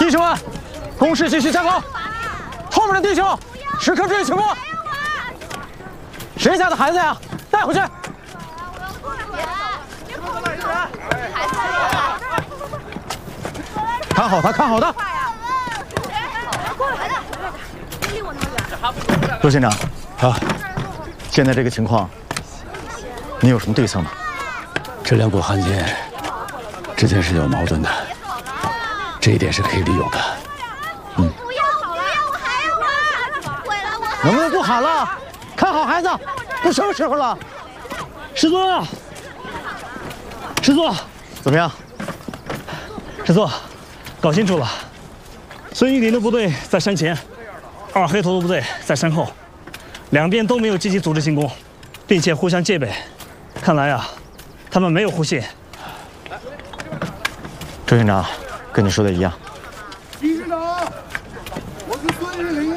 弟兄们，攻势继续加高，后面的弟兄时刻注意情况。谁家的孩子呀？带回去。看好他，看好他。陆县长，啊，现在这个情况，你有什么对策吗？ 这两股汉奸之间是有矛盾的，这一点是可以利用的。 不要好了，我还要玩，毁了我。 能不能不喊了？看好孩子，不什么时候了？ 师座，师座， 怎么样？ 师座，搞清楚了，孙玉林的部队在山前，二黑头的部队在山后，两边都没有积极组织进攻，并且互相戒备。看来啊，他们没有互信。 周县长，跟你说的一样。 李师长，我是孙玉林。